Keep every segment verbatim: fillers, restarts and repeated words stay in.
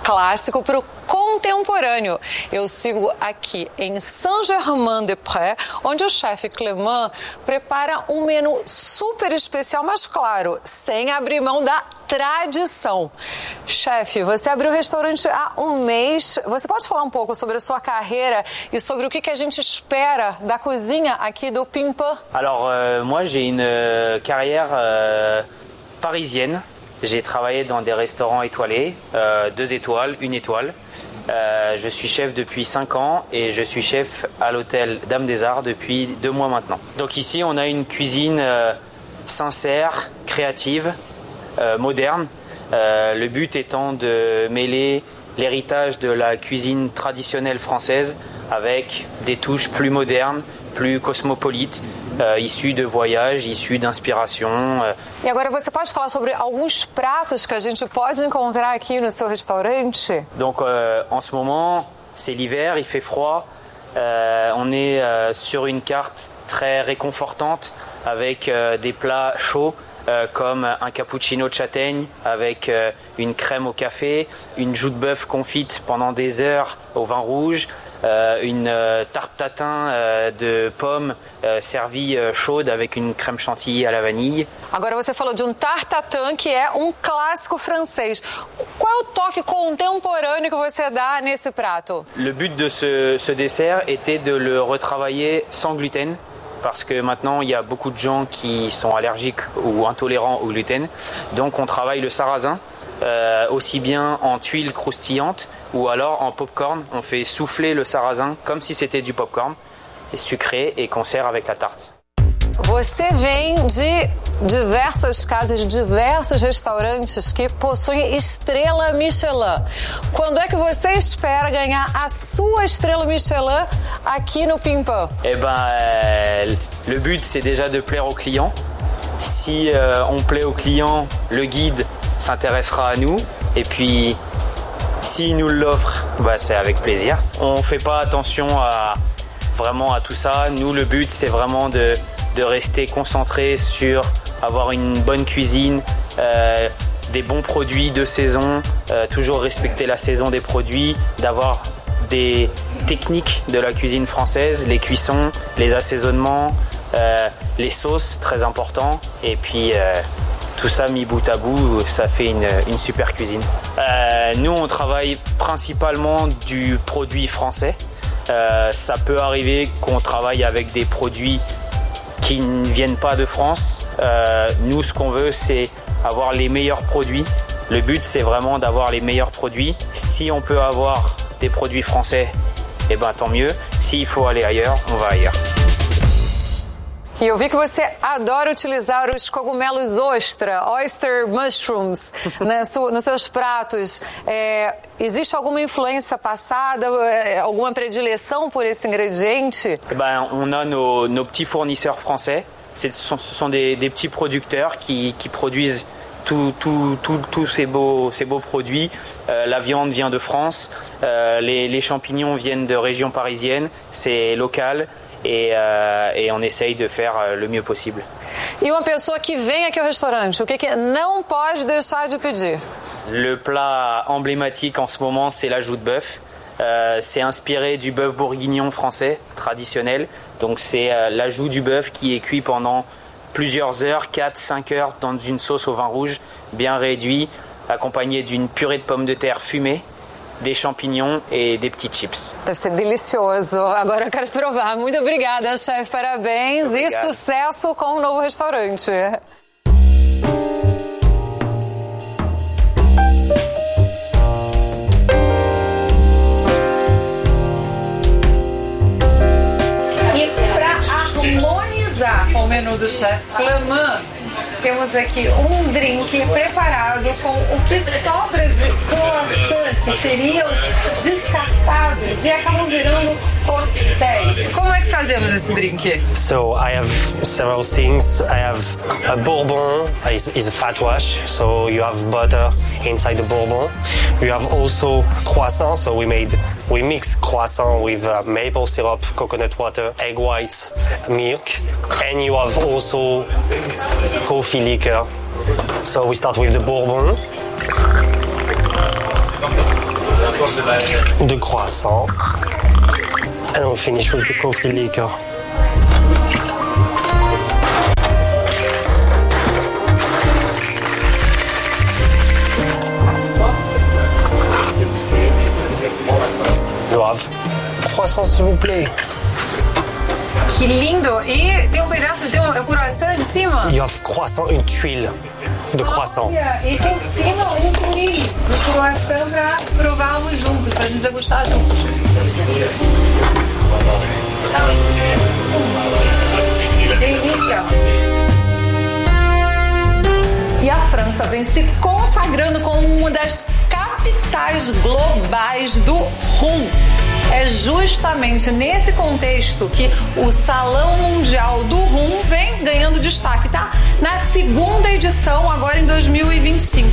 clássico para o contemporâneo. Eu sigo aqui em Saint-Germain-des-Prés, onde o chefe Clément prepara um menu super especial, mas claro, sem abrir mão da tradição. Chefe, você abriu o restaurante há um mês. Você pode falar um pouco sobre a sua carreira e sobre o que, que a gente espera da cozinha aqui do Pimpin? Alors, euh, moi, j'ai une euh, carrière euh, parisienne. J'ai travaillé dans des restaurants étoilés, euh, deux étoiles, une étoile. Euh, je suis chef depuis cinq ans et je suis chef à l'hôtel Dame des Arts depuis deux mois maintenant. Donc ici, on a une cuisine euh, sincère, créative, euh, moderne. Euh, le but étant de mêler l'héritage de la cuisine traditionnelle française avec des touches plus modernes, plus cosmopolites, uh, issus de voyages, issus d'inspiration. Uh. E agora você pode falar sobre alguns pratos que a gente pode encontrar aqui no seu restaurante? Donc euh, en ce moment, c'est l'hiver, il fait froid. Euh, on est euh, sur une carte très réconfortante avec euh, des plats chauds euh, comme un cappuccino de châtaigne avec euh, une crème au café, une joue de bœuf confite pendant des heures au vin rouge. Euh, une euh, tarte tatin euh, de pommes euh, servie euh, chaude avec une crème chantilly à la vanille. Agora você falou de um tarte tatin que é um clássico francês. Qual é o toque contemporâneo que você dá nesse prato? Le but de ce, ce dessert était de le retravailler sans gluten. Parce que maintenant, il y a beaucoup de gens qui sont allergiques ou intolérants au gluten. Donc on travaille le sarrasin, euh, aussi bien en tuiles croustillantes ou alors en popcorn. On fait souffler le sarrasin comme si c'était du popcorn, et sucré, et qu'on sert avec la tarte. Você vem de diversas casas, de diversos restaurantes que possuem estrela Michelin. Quando é que você espera ganhar a sua estrela Michelin aqui no Pimpin? Eh ben, euh, le but c'est déjà de plaire aux clients. Si euh, on plaît aux clients, le guide s'intéressera à nous. Et puis, s'il nous l'offre, bah, c'est avec plaisir. On ne fait pas attention à, vraiment à tout ça. Nous, le but c'est vraiment de de rester concentré sur avoir une bonne cuisine, euh, des bons produits de saison, euh, toujours respecter la saison des produits, d'avoir des techniques de la cuisine française, les cuissons, les assaisonnements, euh, les sauces, très important, et puis euh, tout ça mis bout à bout, ça fait une, une super cuisine. Euh, nous, on travaille principalement du produit français. Euh, ça peut arriver qu'on travaille avec des produits qui ne viennent pas de France. Euh, nous, ce qu'on veut, c'est avoir les meilleurs produits. Le but, c'est vraiment d'avoir les meilleurs produits. Si on peut avoir des produits français, eh ben, tant mieux. S'il faut aller ailleurs, on va ailleurs. E eu vi que você adora utilizar os cogumelos ostra, oyster mushrooms, né, nos seus pratos. É, existe alguma influência passada, alguma predileção por esse ingrediente? Eh ben, on a nos, nos petits fournisseurs français. Ce sont, ce sont des, des petits producteurs qui, qui produisent tous tout, tout, tout ces, beaux, ces beaux produits. Euh, la viande vient de France, euh, les, les champignons viennent de région parisienne, c'est local. Et, euh, et on essaye de faire le mieux possible. E uma pessoa que vem aqui ao restaurante, o que, que não pode deixar de pedir? Le plat emblématique en ce moment, c'est la joue de bœuf. Euh, c'est inspiré du bœuf bourguignon français traditionnel. Donc c'est euh, la joue du bœuf qui est cuit pendant plusieurs heures, quatre cinq heures dans une sauce au vin rouge bien réduit, accompagnée d'une purée de pommes de terre fumée, des champignons et des petits chips. Deve ser delicioso. Agora eu quero provar. Muito obrigada, chefe. Parabéns e sucesso com o novo restaurante. E para harmonizar com o menu do chefe Clément, temos aqui um drink preparado com o que sobra de croissant, que seriam descartados e acabam virando coquetéis. Como é que fazemos esse drink? So I have several things. I have a bourbon, is is a fat wash, so you have butter inside the bourbon. You have also croissant, so we made we mix croissant with uh, maple syrup, coconut water, egg whites, milk, and you have also coffee liquor. So we start with the bourbon. de croissant. And we'll finish with the coffee liquor. You have croissant, s'il vous plaît. Que lindo! E tem um pedaço, tem um croissant em cima? You have croissant, une tuile de croissant. Olha, e tem em cima um pudim do croissant para provarmos juntos, para nos degustar juntos. Delícia! E a França vem se consagrando como uma das capitais globais do rum. É justamente nesse contexto que o Salão Mundial do Rum vem ganhando destaque, tá? Na segunda edição, agora em dois mil e vinte e cinco.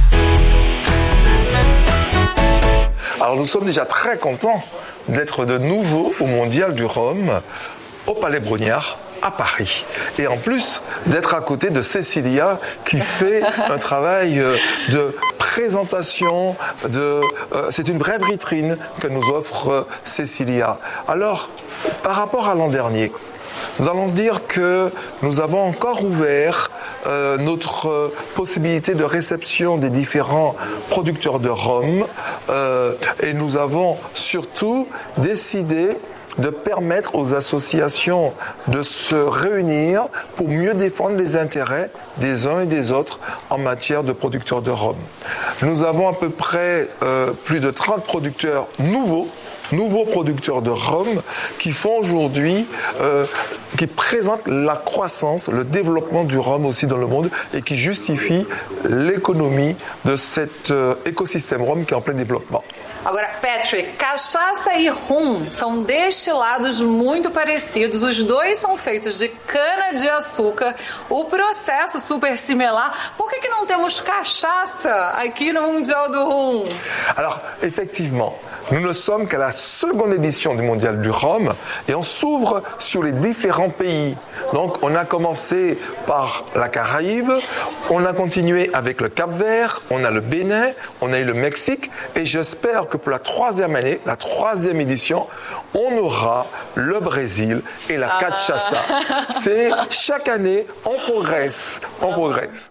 Alors nous sommes déjà très contents d'être de nouveau au Mondial du Rhum, au Palais Brongniart, à Paris. Et en plus d'être à côté de Cécilia qui fait un travail de présentation, de, euh, c'est une brève vitrine que nous offre euh, Cécilia. Alors, par rapport à l'an dernier, nous allons dire que nous avons encore ouvert euh, notre euh, possibilité de réception des différents producteurs de rhum euh, et nous avons surtout décidé de permettre aux associations de se réunir pour mieux défendre les intérêts des uns et des autres en matière de producteurs de rhum. Nous avons à peu près euh, plus de trente producteurs nouveaux, nouveaux producteurs de rhum qui font aujourd'hui, euh, qui présentent la croissance, le développement du rhum aussi dans le monde et qui justifient l'économie de cet euh, écosystème rhum qui est en plein développement. Agora, Patrick, cachaça e rum são destilados muito parecidos. Os dois são feitos de cana-de-açúcar. O processo super similar. Por que que não temos cachaça aqui no Mundial do Rum? Alors, effectivement, nous ne sommes qu'à la seconde édition du Mondial du Rhum et on s'ouvre sur les différents pays. Donc, on a commencé par la Caraïbe, on a continué avec le Cap-Vert, on a le Bénin, on a eu le Mexique et j'espère que pour la troisième année, la troisième édition, on aura le Brésil et la cachaça. Ah. C'est chaque année, on progresse, on progresse.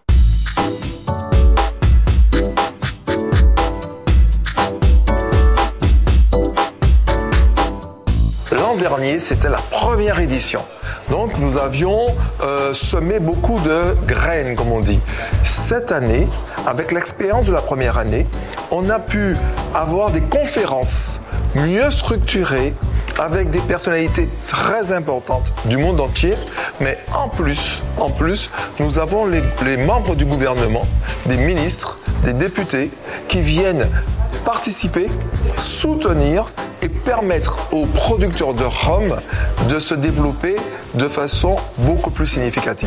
L'an dernier, c'était la première édition. Donc, nous avions euh, semé beaucoup de graines, comme on dit. Cette année, avec l'expérience de la première année, on a pu avoir des conférences mieux structurées, avec des personnalités très importantes du monde entier. Mais en plus, en plus, nous avons les, les membres du gouvernement, des ministres, des députés, qui viennent participer, soutenir et permettre aux producteurs de rhum de se développer de façon beaucoup plus significative.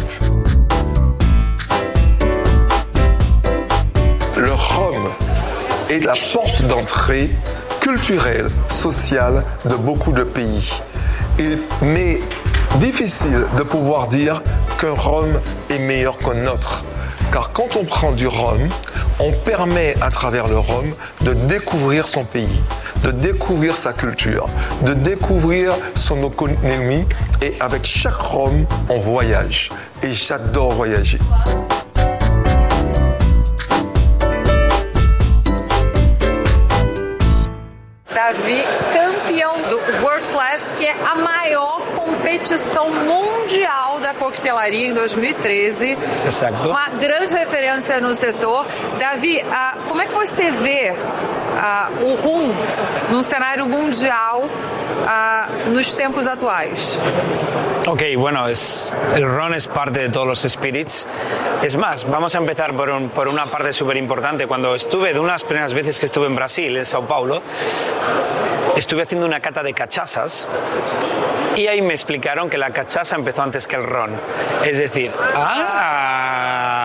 Le rhum est la porte d'entrée culturelle, sociale de beaucoup de pays. Il m'est difficile de pouvoir dire qu'un rhum est meilleur qu'un autre. Car quand on prend du rhum, on permet à travers le rhum de découvrir son pays, de découvrir sa culture, de découvrir son économie. Et avec chaque rhum, on voyage. Et j'adore voyager. Davi, campeão do World Class, que é a maior competição mundial da coquetelaria em dois mil e treze. Exato. Uma grande referência no setor. Davi, uh, como é que você vê uh, o rum num cenário mundial uh, nos tempos atuais? Ok, bueno, es, el ron es parte de todos los spirits. Es más, vamos a empezar por, un, por una parte súper importante. Cuando estuve, de unas primeras veces que estuve en Brasil, en Sao Paulo, estuve haciendo una cata de cachazas y ahí me explicaron que la cachaza empezó antes que el ron. Es decir, ah,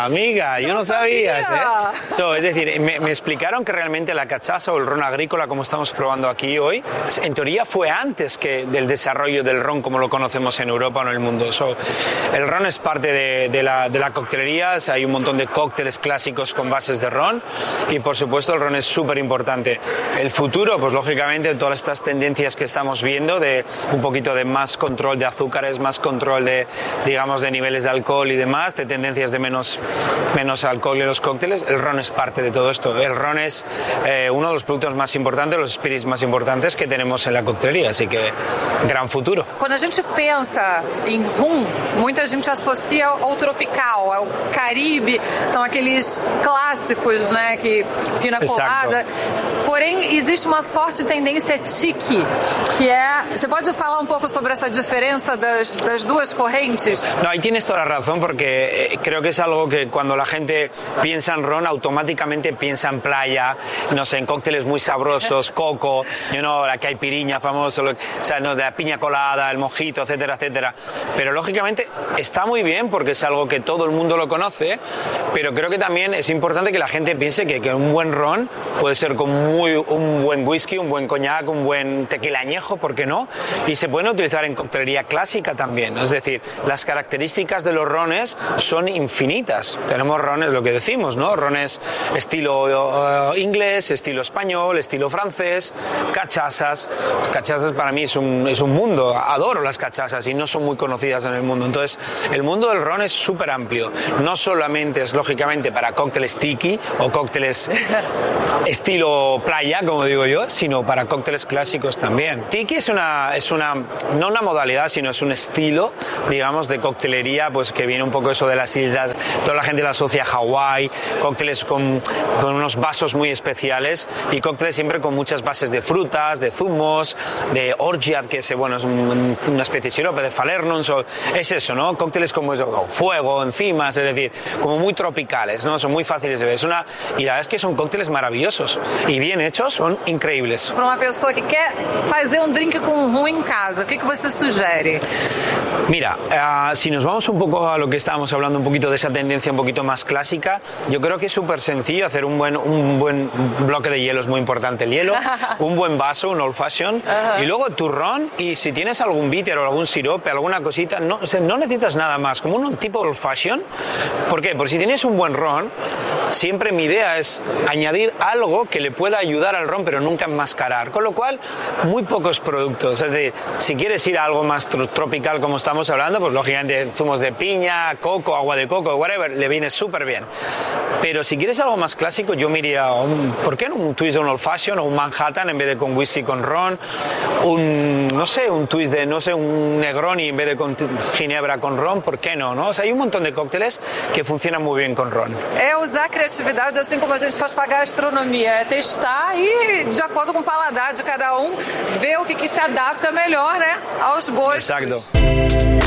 amiga, yo no, no sabía. ¿eh? So, es decir, me, me explicaron que realmente la cachaza o el ron agrícola, como estamos probando aquí hoy, en teoría fue antes que del desarrollo del ron como lo conocemos en Europa o en el mundo. So, el ron es parte de, de, la, de la coctelería, o sea, hay un montón de cócteles clásicos con bases de ron y por supuesto el ron es súper importante. El futuro, pues lógicamente todas estas tendencias que estamos viendo de un poquito de más control de azúcares, más control de, digamos, de niveles de alcohol y demás, de tendencias de menos, menos alcohol en los cócteles, el ron es parte de todo esto. El ron es eh, uno de los productos más importantes, los spirits más importantes que tenemos en la coctelería, así que gran futuro. Quando a gente pensa em rum, muita gente associa ao tropical, ao Caribe, são aqueles clássicos, né, que pina colada. Porém, existe uma forte tendência tiki, que é... Você pode falar um pouco sobre essa diferença das, das duas correntes? No, ahí tienes toda la razón, porque creo que es algo que cuando la gente piensa en ron, automáticamente piensa en playa, no sé, en cócteles muy sabrosos, coco, you know, la caipiriña famosa, lo, o sea, no, de la piña colada, el mojito, etcétera, etcétera. Pero lógicamente está muy bien porque es algo que todo el mundo lo conoce, pero creo que también es importante que la gente piense que, que un buen ron puede ser con muy, un buen whisky, un buen coñac, un buen tequila añejo, ¿por qué no? Y se pueden utilizar en coctelería clásica también, es decir, las características de los rones son infinitas. Tenemos rones, lo que decimos, ¿no? Rones estilo uh, inglés, estilo español, estilo francés, cachasas. Cachasas para mí es un, es un mundo, adoro las cachasas y no son muy conocidas en el mundo. Entonces, el mundo del ron es súper amplio. No solamente es, lógicamente, para cócteles tiki o cócteles estilo playa, como digo yo, sino para cócteles clásicos también. Tiki es una, es una, no una modalidad, sino es un estilo, digamos, de coctelería, pues que viene un poco eso de las islas, toda la gente la asocia a Hawái, cócteles con, con unos vasos muy especiales y cócteles siempre con muchas bases de frutas, de zumos, de orgeat, que es, bueno, es un, una especie de sirope de falernum, so, es eso, ¿no? Cócteles como eso, fuego, enzimas, es decir, como muy tropicales, ¿no? Son muy fáciles de ver. Es una, y la verdad es que son cócteles maravillosos y bien hechos, son increíbles. Para uma pessoa que quer fazer um drink com rum em casa, o que, que você sugere? Mira, uh, si nos vamos un poco a lo que estábamos hablando, un poquito de esa tendencia un poquito más clásica, yo creo que es súper sencillo hacer un buen, un buen bloque de hielo, es muy importante el hielo, un buen vaso, un old fashion, uh-huh. Y luego tu ron, y si tienes algún bitter o algún sirope, alguna cosita, no, o sea, no necesitas nada más, como un tipo old fashion. ¿Por qué? Porque si tienes un buen ron, siempre mi idea es añadir algo que le pueda ayudar al ron, pero nunca enmascarar, con lo cual muy pocos productos. Es decir, si quieres ir a algo más tro- tropical como estamos hablando, pues lógicamente zumos de piña, coco, agua de coco, whatever, le viene súper bien. Pero si quieres algo más clásico, yo me iría a un, ¿por qué no? Un twist de un old fashion o un Manhattan en vez de con whisky con ron, un, no sé, un twist de, no sé, un Negroni en vez de con ginebra con ron, ¿por qué no? ¿no? O sea, hay un montón de cócteles que funcionan muy bien con ron. É usar a criatividade assim como a gente faz para a gastronomia, é testar e, de acordo com o paladar de cada um, ver o que, que se adapta melhor, né, aos gostos. Exacto.